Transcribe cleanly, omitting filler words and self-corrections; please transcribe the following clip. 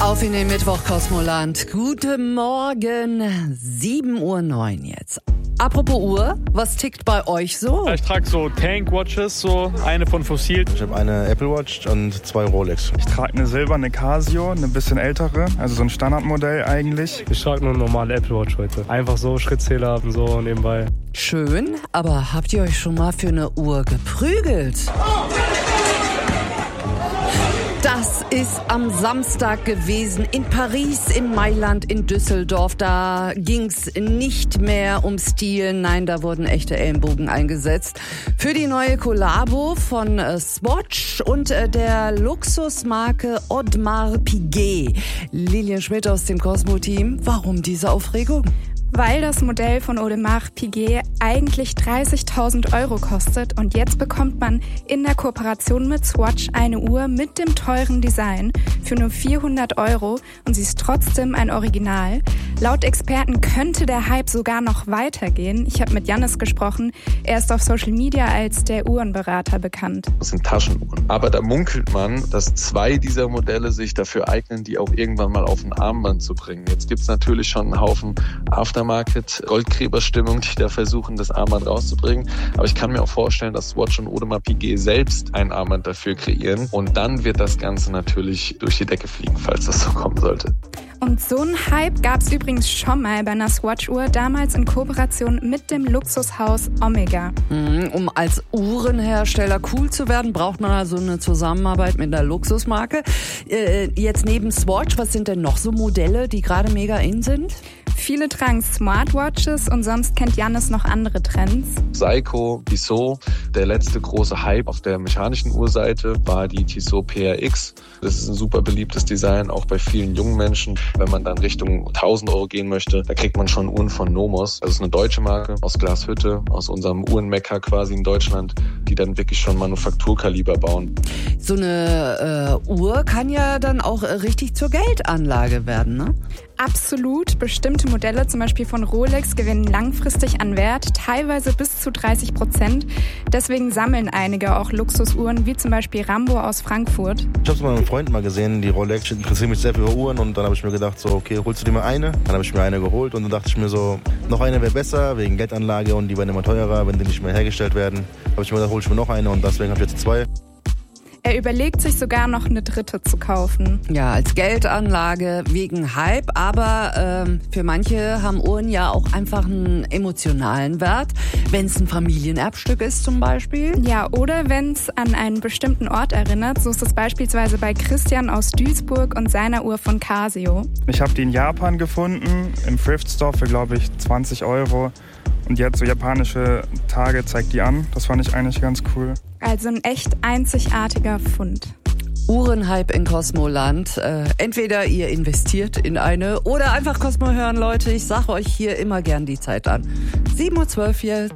Auf in den Mittwoch, Kosmoland. Guten Morgen, 7:09 Uhr jetzt. Apropos Uhr, was tickt bei euch so? Ich trage so Tank-Watches, so eine von Fossil. Ich habe eine Apple Watch und 2 Rolex. Ich trage eine silberne Casio, eine bisschen ältere, also so ein Standardmodell eigentlich. Ich trage nur eine normale Apple Watch heute. Einfach so Schrittzähler und so nebenbei. Schön, aber habt ihr euch schon mal für eine Uhr geprügelt? Das ist am Samstag gewesen in Paris, in Mailand, in Düsseldorf. Da ging's nicht mehr um Stil, nein, da wurden echte Ellenbogen eingesetzt. Für die neue Kollabo von Swatch und der Luxusmarke Audemars Piguet. Lilian Schmidt aus dem Cosmo-Team, warum diese Aufregung? Weil das Modell von Audemars Piguet eigentlich 30.000 Euro kostet und jetzt bekommt man in der Kooperation mit Swatch eine Uhr mit dem teuren Design für nur 400 Euro und sie ist trotzdem ein Original. Laut Experten könnte der Hype sogar noch weitergehen. Ich habe mit Jannis gesprochen. Er ist auf Social Media als der Uhrenberater bekannt. Das sind Taschenuhren. Aber da munkelt man, dass 2 dieser Modelle sich dafür eignen, die auch irgendwann mal auf ein Armband zu bringen. Jetzt gibt es natürlich schon einen Haufen Aftermarket, Goldgräberstimmung, die da versuchen, das Armband rauszubringen. Aber ich kann mir auch vorstellen, dass Swatch und Audemars Piguet selbst ein Armband dafür kreieren. Und dann wird das Ganze natürlich durch die Decke fliegen, falls das so kommen sollte. Und so einen Hype gab es übrigens schon mal bei einer Swatch-Uhr, damals in Kooperation mit dem Luxushaus Omega. Um als Uhrenhersteller cool zu werden, braucht man also eine Zusammenarbeit mit einer Luxusmarke. Jetzt neben Swatch, was sind denn noch so Modelle, die gerade mega in sind? Viele tragen Smartwatches und sonst kennt Jannis noch andere Trends. Seiko, Tissot. Der letzte große Hype auf der mechanischen Uhrseite war die Tissot PRX. Das ist ein super beliebtes Design, auch bei vielen jungen Menschen. Wenn man dann Richtung 1.000 Euro gehen möchte, da kriegt man schon Uhren von Nomos. Das ist eine deutsche Marke aus Glashütte, aus unserem Uhrenmekka quasi in Deutschland, die dann wirklich schon Manufakturkaliber bauen. So eine Uhr kann ja dann auch richtig zur Geldanlage werden, ne? Absolut. Bestimmte Modelle, zum Beispiel von Rolex, gewinnen langfristig an Wert, teilweise bis zu 30%. Deswegen sammeln einige auch Luxusuhren, wie zum Beispiel Rambo aus Frankfurt. Ich habe es mit meinem Freund mal gesehen, die Rolex. Ich interessiere mich sehr für Uhren und dann habe ich mir gedacht, so okay, holst du dir mal eine? Dann habe ich mir eine geholt und dann dachte ich mir so, noch eine wäre besser, wegen Geldanlage und die werden immer teurer, wenn die nicht mehr hergestellt werden. Habe ich mir gedacht, hol ich mir noch eine und deswegen habe ich jetzt 2. Er überlegt sich sogar noch eine dritte zu kaufen. Ja, als Geldanlage wegen Hype, aber für manche haben Uhren ja auch einfach einen emotionalen Wert, wenn es ein Familienerbstück ist zum Beispiel. Ja, oder wenn es an einen bestimmten Ort erinnert, so ist es beispielsweise bei Christian aus Duisburg und seiner Uhr von Casio. Ich habe die in Japan gefunden, im Thrift Store für, glaube ich, 20 Euro. Und jetzt so japanische Tage zeigt die an. Das fand ich eigentlich ganz cool. Also ein echt einzigartiger Fund. Uhrenhype in Kosmoland. Entweder ihr investiert in eine oder einfach Cosmo hören, Leute. Ich sage euch hier immer gern die Zeit an. 7:12 Uhr jetzt.